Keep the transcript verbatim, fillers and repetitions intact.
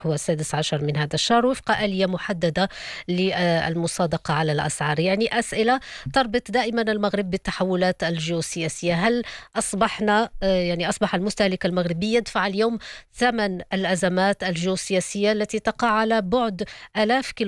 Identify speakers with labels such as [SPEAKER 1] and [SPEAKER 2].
[SPEAKER 1] هو السادس عشر من هذا الشهر وفق آلية محددة للمصادقة على الأسعار. يعني أسئلة تربط دائما المغرب بالتحولات الجيوسياسية. هل أصبحنا آه، يعني أصبح المستهلك المغربي يدفع اليوم ثمن الأزمات الجيوسياسية التي تقع على بعد آلاف